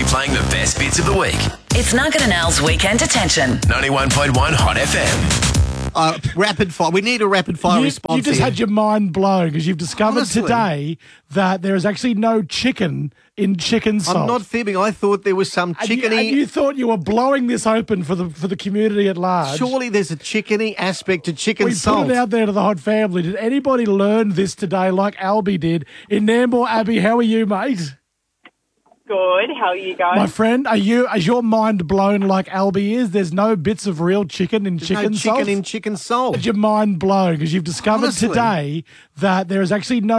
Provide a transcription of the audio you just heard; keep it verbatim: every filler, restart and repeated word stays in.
playing the best bits of the week. It's Nugget and Al's Weekend Detention. ninety-one point one Hot F M. Uh, rapid fire. We need a rapid fire You, response. you just here. had your mind blown because you've discovered Honestly. today that there is actually no chicken in chicken salt. I'm not fibbing. I thought there was some and you, chickeny. and you thought you were blowing this open for the for the community at large. Surely there's a chickeny aspect to chicken we salt. put it out there to the Hot Family. Did anybody learn this today like Albie did in Nambour? Abby, how are you, mate? Good. How are you guys? My friend, are you? Is your mind blown like Albie is? There's no bits of real chicken in There's chicken no salt? chicken in chicken salt. Is your mind blown because you've discovered Honestly. today that there is actually no